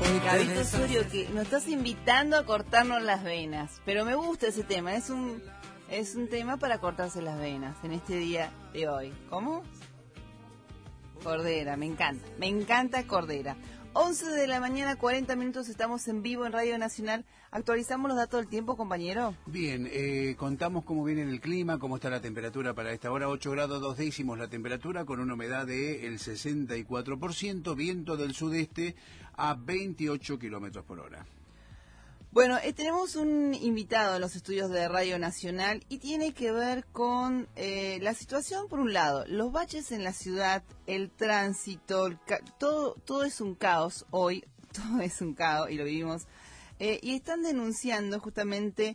Gabito Osorio, que nos estás invitando a cortarnos las venas, pero me gusta ese tema, es un tema para cortarse las venas en este día de hoy. ¿Cómo? Cordera, me encanta Cordera. 11 de la mañana, 40 minutos, estamos en vivo en Radio Nacional. ¿Actualizamos los datos del tiempo, compañero? Bien, contamos cómo viene el clima, cómo está la temperatura para esta hora. 8 grados 2 décimos la temperatura, con una humedad del 64%, viento del sudeste a 28 kilómetros por hora. Bueno, tenemos un invitado en los estudios de Radio Nacional y tiene que ver con la situación, por un lado, los baches en la ciudad, el tránsito, todo es un caos hoy, todo es un caos y lo vivimos. Y están denunciando justamente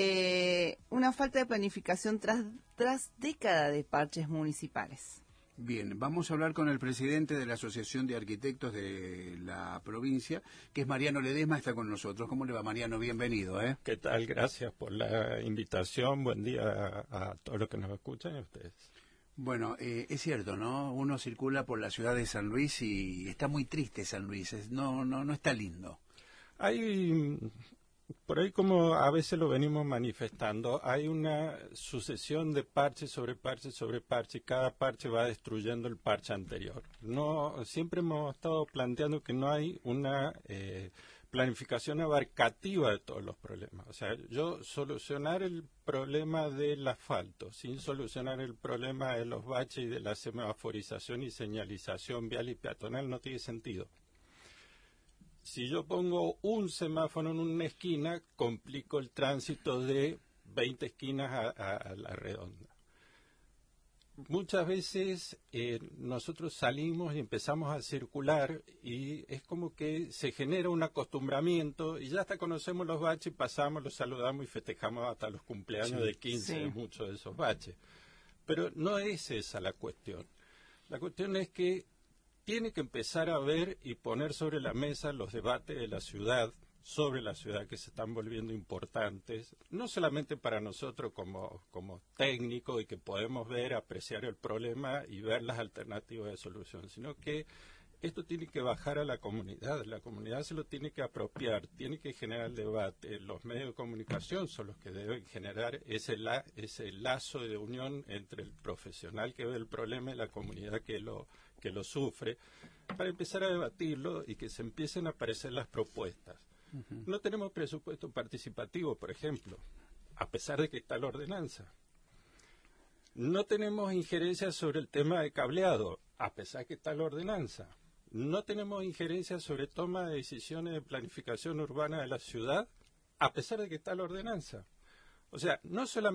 una falta de planificación tras décadas de parches municipales. Bien, vamos a hablar con el presidente de la Asociación de Arquitectos de la provincia, que es Mariano Ledesma, está con nosotros. ¿Cómo le va, Mariano? Bienvenido, ¿eh? ¿Qué tal? Gracias por la invitación. Buen día a todos los que nos escuchan y a ustedes. Bueno, es cierto, ¿no? Uno circula por la ciudad de San Luis y está muy triste San Luis, no está lindo. Hay, por ahí como a veces lo venimos manifestando, hay una sucesión de parches sobre parches sobre parches y cada parche va destruyendo el parche anterior. No, siempre hemos estado planteando que no hay una planificación abarcativa de todos los problemas. O sea, solucionar el problema del asfalto sin solucionar el problema de los baches y de la semaforización y señalización vial y peatonal no tiene sentido. Si yo pongo un semáforo en una esquina, complico el tránsito de 20 esquinas a la redonda. Muchas veces nosotros salimos y empezamos a circular y es como que se genera un acostumbramiento y ya hasta conocemos los baches, pasamos, los saludamos y festejamos hasta los cumpleaños de 15 de muchos de esos baches. Pero no es esa la cuestión. La cuestión es que tiene que empezar a ver y poner sobre la mesa los debates de la ciudad, sobre la ciudad que se están volviendo importantes, no solamente para nosotros como técnicos y que podemos ver, apreciar el problema y ver las alternativas de solución, sino que esto tiene que bajar a la comunidad se lo tiene que apropiar, tiene que generar el debate, los medios de comunicación son los que deben generar ese lazo de unión entre el profesional que ve el problema y la comunidad que lo sufre, para empezar a debatirlo y que se empiecen a aparecer las propuestas. Uh-huh. No tenemos presupuesto participativo, por ejemplo, a pesar de que está la ordenanza. No tenemos injerencia sobre el tema de cableado, a pesar de que está la ordenanza. No tenemos injerencia sobre toma de decisiones de planificación urbana de la ciudad, a pesar de que está la ordenanza. O sea, no solamente